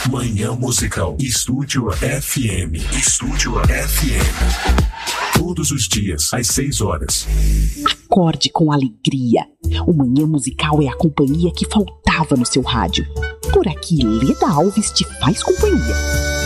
Manhã Musical. Estúdio FM. Estúdio FM. Todos os dias, às 6 horas. Acorde com alegria. O Manhã Musical é a companhia que faltava no seu rádio. Por aqui, Leda Alves te faz companhia.